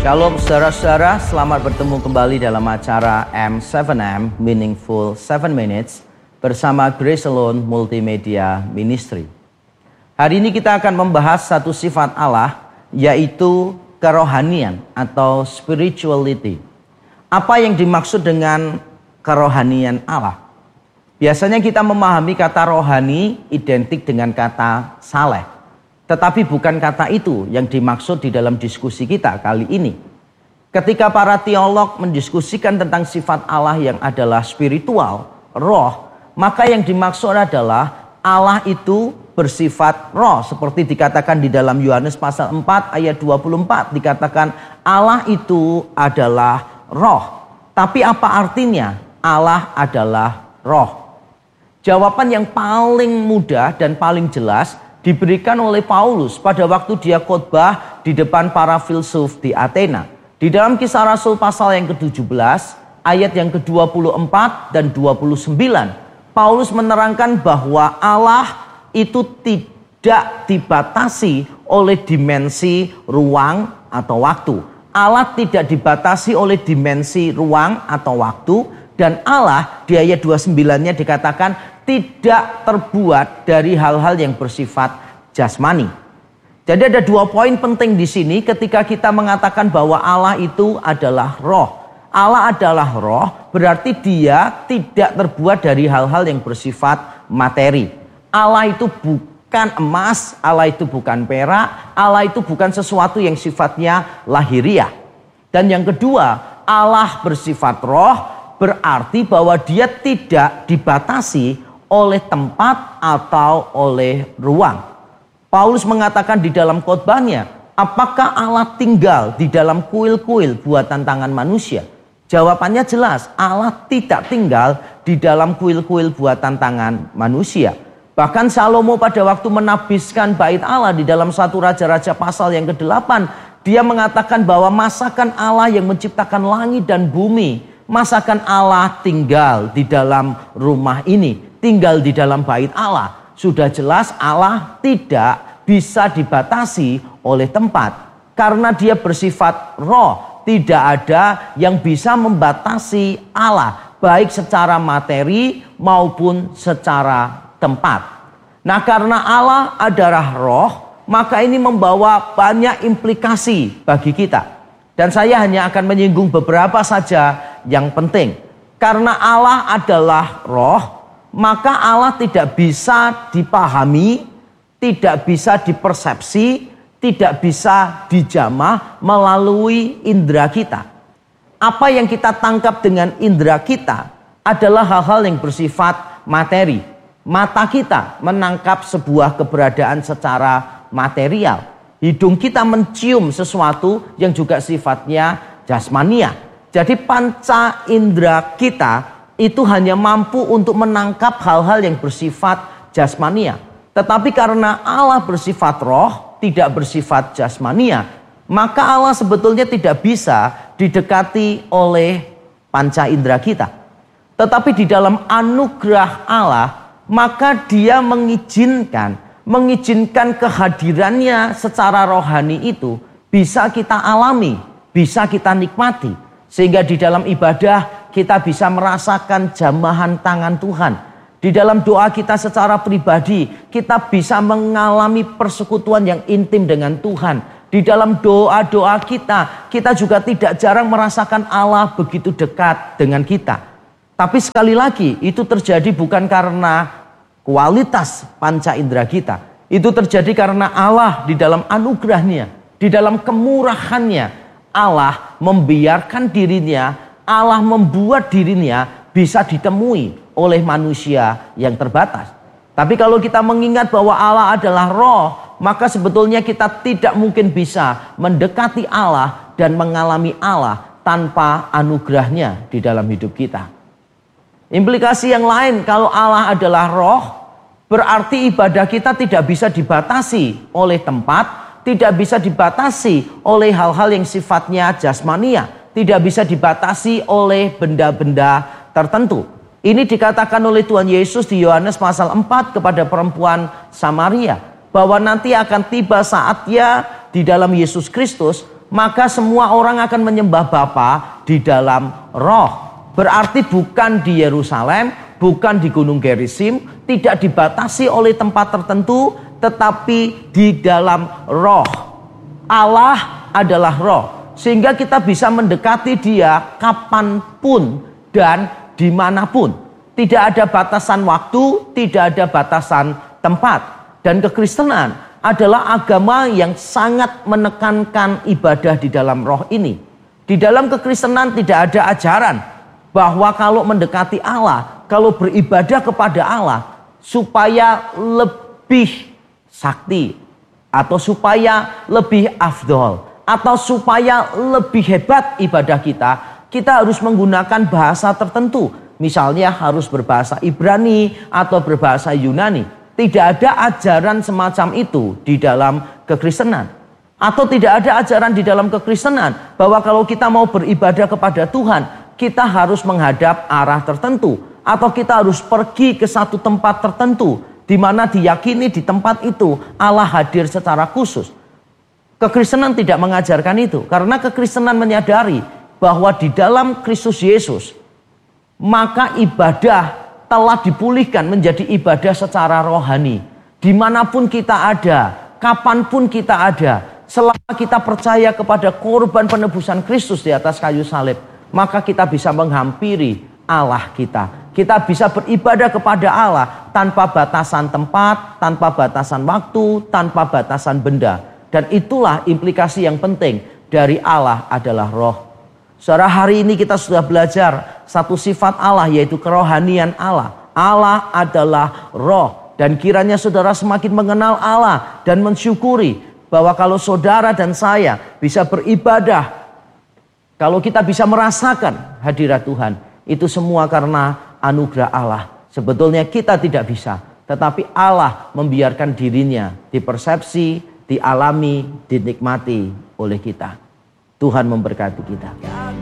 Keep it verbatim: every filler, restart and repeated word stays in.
Shalom saudara-saudara, selamat bertemu kembali dalam acara M tujuh M Meaningful tujuh Minutes bersama Grace Alone Multimedia Ministry. Hari ini kita akan membahas satu sifat Allah, yaitu kerohanian atau spirituality. Apa yang dimaksud dengan kerohanian Allah? Biasanya kita memahami kata rohani identik dengan kata saleh. Tetapi bukan kata itu yang dimaksud di dalam diskusi kita kali ini. Ketika para teolog mendiskusikan tentang sifat Allah yang adalah spiritual, roh, maka yang dimaksud adalah Allah itu bersifat roh. Seperti dikatakan di dalam Yohanes pasal empat ayat dua puluh empat, dikatakan Allah itu adalah roh. Tapi apa artinya Allah adalah roh? Jawaban yang paling mudah dan paling jelas diberikan oleh Paulus pada waktu dia khotbah di depan para filsuf di Athena. Di dalam Kisah Rasul pasal yang ke tujuh belas, ayat yang ke dua puluh empat dan dua puluh sembilan, Paulus menerangkan bahwa Allah itu tidak dibatasi oleh dimensi ruang atau waktu. Allah tidak dibatasi oleh dimensi ruang atau waktu, dan Allah di ayat dua puluh sembilan-nya dikatakan tidak terbuat dari hal-hal yang bersifat jasmani. Jadi ada dua poin penting di sini ketika kita mengatakan bahwa Allah itu adalah roh. Allah adalah roh, berarti dia tidak terbuat dari hal-hal yang bersifat materi. Allah itu bukan emas, Allah itu bukan perak, Allah itu bukan sesuatu yang sifatnya lahiriah. Dan yang kedua, Allah bersifat roh, berarti bahwa dia tidak dibatasi oleh tempat atau oleh ruang. Paulus mengatakan di dalam khotbahnya, apakah Allah tinggal di dalam kuil-kuil buatan tangan manusia? Jawabannya jelas, Allah tidak tinggal di dalam kuil-kuil buatan tangan manusia. Bahkan Salomo pada waktu menabiskan bait Allah di dalam satu Raja-Raja pasal yang kedelapan, dia mengatakan bahwa masakan Allah yang menciptakan langit dan bumi, masakan Allah tinggal di dalam rumah ini, tinggal di dalam bait Allah. Sudah jelas Allah tidak bisa dibatasi oleh tempat. Karena dia bersifat roh, tidak ada yang bisa membatasi Allah, baik secara materi maupun secara tempat. Nah, karena Allah adalah roh, maka ini membawa banyak implikasi bagi kita. Dan saya hanya akan menyinggung beberapa saja yang penting. Karena Allah adalah roh, maka Allah tidak bisa dipahami, tidak bisa dipersepsi, tidak bisa dijamah melalui indera kita. Apa yang kita tangkap dengan indera kita adalah hal-hal yang bersifat materi. Mata kita menangkap sebuah keberadaan secara material. Hidung kita mencium sesuatu yang juga sifatnya jasmania. Jadi panca indera kita itu hanya mampu untuk menangkap hal-hal yang bersifat jasmania. Tetapi karena Allah bersifat roh, tidak bersifat jasmania, maka Allah sebetulnya tidak bisa didekati oleh panca indera kita. Tetapi di dalam anugerah Allah, maka dia mengizinkan, mengizinkan kehadirannya secara rohani itu bisa kita alami, bisa kita nikmati. Sehingga di dalam ibadah kita bisa merasakan jamahan tangan Tuhan. Di dalam doa kita secara pribadi, kita bisa mengalami persekutuan yang intim dengan Tuhan. Di dalam doa-doa kita, kita juga tidak jarang merasakan Allah begitu dekat dengan kita. Tapi sekali lagi, itu terjadi bukan karena kualitas panca indera kita. Itu terjadi karena Allah di dalam anugerahnya, di dalam kemurahannya, Allah membiarkan dirinya, Allah membuat dirinya bisa ditemui oleh manusia yang terbatas. Tapi kalau kita mengingat bahwa Allah adalah roh, maka sebetulnya kita tidak mungkin bisa mendekati Allah dan mengalami Allah tanpa anugerahnya di dalam hidup kita. Implikasi yang lain, kalau Allah adalah roh, berarti ibadah kita tidak bisa dibatasi oleh tempat, tidak bisa dibatasi oleh hal-hal yang sifatnya jasmania, tidak bisa dibatasi oleh benda-benda tertentu. Ini dikatakan oleh Tuhan Yesus di Yohanes pasal empat kepada perempuan Samaria, bahwa nanti akan tiba saatnya di dalam Yesus Kristus, maka semua orang akan menyembah Bapa di dalam roh. Berarti bukan di Yerusalem, bukan di Gunung Gerizim, tidak dibatasi oleh tempat tertentu, tetapi di dalam roh. Allah adalah roh, sehingga kita bisa mendekati Dia kapanpun dan dimanapun. Tidak ada batasan waktu, tidak ada batasan tempat. Dan kekristenan adalah agama yang sangat menekankan ibadah di dalam roh ini. Di dalam kekristenan tidak ada ajaran bahwa kalau mendekati Allah, kalau beribadah kepada Allah, supaya lebih sakti, atau supaya lebih afdol, atau supaya lebih hebat ibadah kita, kita harus menggunakan bahasa tertentu. Misalnya harus berbahasa Ibrani atau berbahasa Yunani. Tidak ada ajaran semacam itu di dalam kekristenan. Atau tidak ada ajaran di dalam kekristenan bahwa kalau kita mau beribadah kepada Tuhan, kita harus menghadap arah tertentu. Atau kita harus pergi ke satu tempat tertentu, di mana diyakini di tempat itu Allah hadir secara khusus. Kekristenan tidak mengajarkan itu. Karena kekristenan menyadari bahwa di dalam Kristus Yesus, maka ibadah telah dipulihkan menjadi ibadah secara rohani. Dimanapun kita ada, kapanpun kita ada, selama kita percaya kepada korban penebusan Kristus di atas kayu salib, maka kita bisa menghampiri Allah kita. Kita bisa beribadah kepada Allah tanpa batasan tempat, tanpa batasan waktu, tanpa batasan benda. Dan itulah implikasi yang penting dari Allah adalah roh. Saudara, hari ini kita sudah belajar satu sifat Allah, yaitu kerohanian Allah. Allah adalah roh. Dan kiranya saudara semakin mengenal Allah dan mensyukuri bahwa kalau saudara dan saya bisa beribadah, kalau kita bisa merasakan hadirat Tuhan, itu semua karena anugerah Allah. Sebetulnya kita tidak bisa, tetapi Allah membiarkan dirinya dipersepsi, dialami, dinikmati oleh kita. Tuhan memberkati kita.